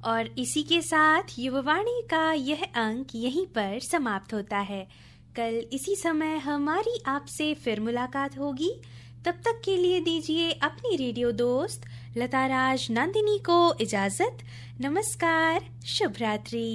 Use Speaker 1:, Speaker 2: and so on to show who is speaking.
Speaker 1: और इसी के साथ युववाणी का यह अंक यहीं पर समाप्त होता है। कल इसी समय हमारी आपसे फिर मुलाकात होगी। तब तक के लिए दीजिए अपनी रेडियो दोस्त लताराज नंदिनी को इजाजत। नमस्कार, शुभ रात्रि।